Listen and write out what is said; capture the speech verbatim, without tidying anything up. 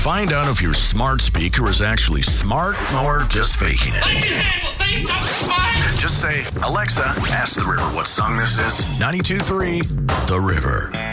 Find out if your smart speaker is actually smart or just faking it. I can handle things just fine. Just say, Alexa, ask the river what song this is. ninety-two point three The River.